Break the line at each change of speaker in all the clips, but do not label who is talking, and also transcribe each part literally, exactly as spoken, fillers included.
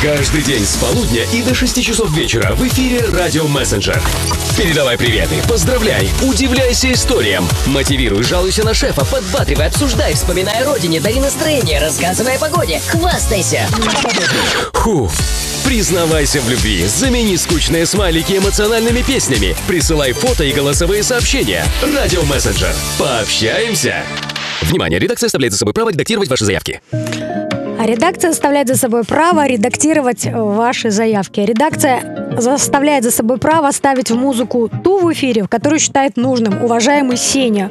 Каждый день с полудня и до шести часов вечера в эфире «Радио Мессенджер». Передавай приветы, поздравляй, удивляйся историям, мотивируй, жалуйся на шефа,
подбадривай, обсуждай, вспоминай о родине, дари настроение, рассказывай о погоде, хвастайся.
Фу. Признавайся в любви, замени скучные смайлики эмоциональными песнями, присылай фото и голосовые сообщения. «Радио Мессенджер». Пообщаемся. Внимание, редакция оставляет за собой право редактировать ваши заявки.
А редакция оставляет за собой право редактировать ваши заявки. Редакция заставляет за собой право ставить в музыку ту в эфире, которую считает нужным уважаемый Сеня.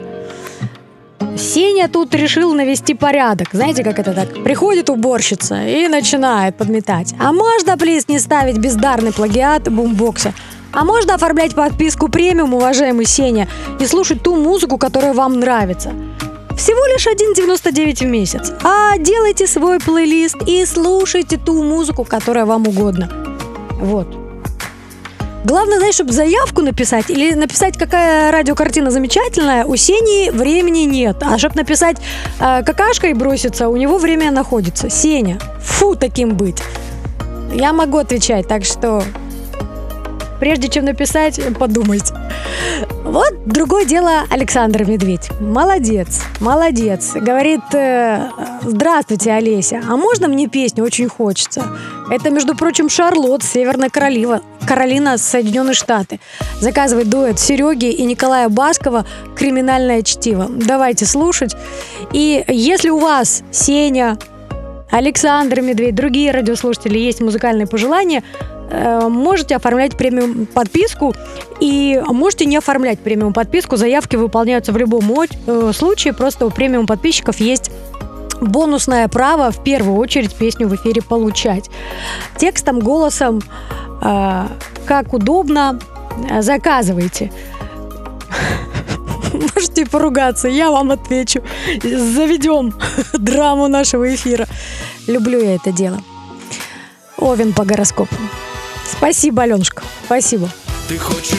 Сеня тут решил навести порядок. Знаете, как это так? Приходит уборщица и начинает подметать. А можно, плиз, не ставить бездарный плагиат в бумбоксе? А можно оформлять подписку премиум, уважаемый Сеня, и слушать ту музыку, которая вам нравится? Всего лишь один девяносто девять в месяц. А делайте свой плейлист и слушайте ту музыку, которая вам угодно. Вот. Главное, знаешь, чтобы заявку написать или написать, какая радиокартина замечательная, у Сени времени нет. А чтобы написать э, какашкой броситься, у него время находится. Сеня, фу таким быть. Я могу отвечать, так что прежде чем написать, подумайте. Вот другое дело Александр Медведь. Молодец, молодец. Говорит, э, здравствуйте, Олеся, а можно мне песню? Очень хочется. Это, между прочим, Шарлотт, Северная Каролина, Каролина, Соединенные Штаты. Заказывает дуэт Сереги и Николая Баскова «Криминальное чтиво». Давайте слушать. И если у вас, Сеня, Александр Медведь, другие радиослушатели, есть музыкальные пожелания, можете оформлять премиум подписку и можете не оформлять премиум подписку. Заявки выполняются в любом случае. Просто у премиум подписчиков есть бонусное право в первую очередь песню в эфире получать. Текстом, голосом, э, как удобно, заказывайте. Можете поругаться, я вам отвечу. Заведем драму нашего эфира. Люблю я это дело. Овен по гороскопу. Спасибо, Аленушка. Спасибо.
Ты хочешь